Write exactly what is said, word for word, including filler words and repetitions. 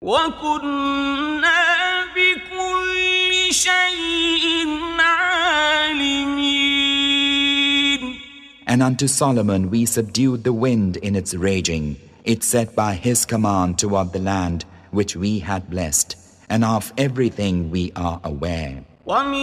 وكنا بكل شيء عالمين. And unto Solomon we subdued the wind in its raging. It set by his command toward the land which we had blessed, and of everything we are aware.